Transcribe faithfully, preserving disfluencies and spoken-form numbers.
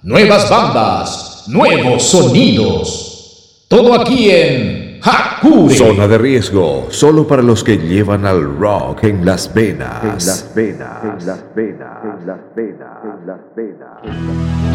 nuevas bandas, nuevos sonidos. Todo aquí en Hakure. Zona de riesgo, solo para los que llevan al rock en las venas. En las venas, en las venas, en las venas, en las venas.